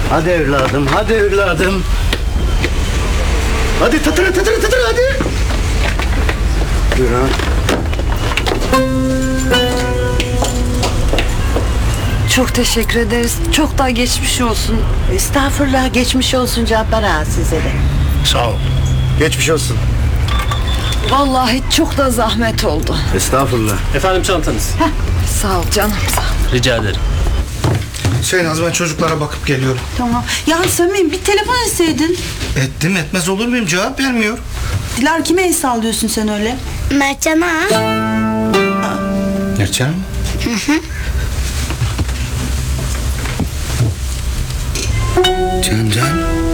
Hadi evladım, hadi evladım. Hadi tatır hadi. Buyur ha. Çok teşekkür ederiz. Çok daha geçmiş olsun. Estağfurullah, geçmiş olsun Cabbar ağa size de. Sağ ol. Geçmiş olsun. Vallahi çok da zahmet oldu. Estağfurullah. Efendim çantanız. Sağ ol canım, sağ ol. Rica ederim. Şeynaz, ben çocuklara bakıp geliyorum. Tamam. Ya Samim, bir telefon etseydin. Ettim, etmez olur muyum? Cevap vermiyor. Dilar, kime el sallıyorsun sen öyle? Mertcan'a. Gerçekten mi? Can.